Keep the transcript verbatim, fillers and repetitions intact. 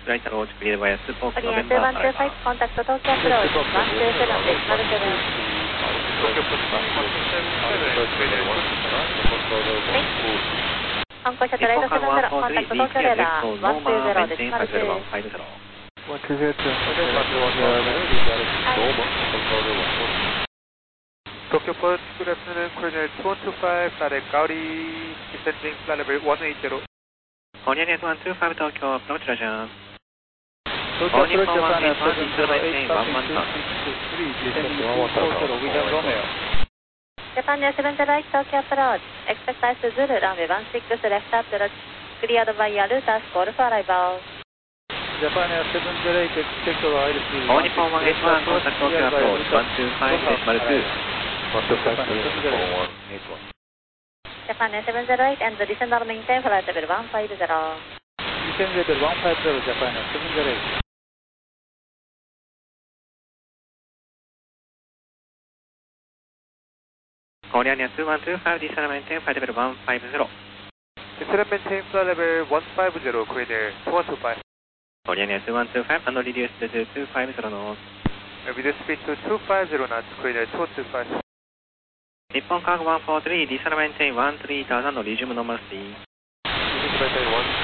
フライトローチクリアバイアスポークのメンツーバーワンツーファイブコンタクト東京アプローチワンツーセブンデシマルセブン。本校シャトルエイトセブンゼロコンタクト東京レーダーワンツーゼロデシマルツー。 Tokyo Port, good afternoon, Coordinate two one two five, direct Gaudi, descending flight level one eight zero. Coordinate one two five Tokyo, approach Rajan. Tokyo approach Japan seven zero eight, passing two six three, descending two four zero, William Romeo. Japan Air seven zero eight Tokyo approach, expect ice to Zulu, runway one six left approach, cleared by Yaruta, score for arrival. Japan Air seven zero eight, expect ice to All Nippon one eight one, contact Tokyo approach one two five decimal two. Japan Air seven zero eight and descend or maintain flight level one five zero. Descend level one five zero, Japan Air seven zero eight. Korean Air two one two five, descend and maintain flight level one five zero. Descend and maintain flight level one five zero, Coordinate two one two five. Korean Air two one two five, and reduce to two five zero knots. Reduce speed to two five zero knots, Coordinate two one two five. Nippon Cargo one four three, descend and maintain one three thousand, resume normal speed. Resume maintain one